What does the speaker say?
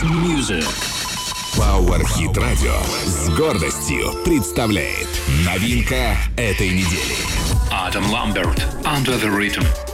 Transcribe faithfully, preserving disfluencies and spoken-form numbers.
music. Power Hit Radio с гордостью представляет новинка этой недели. Adam Lambert, Under the Rhythm.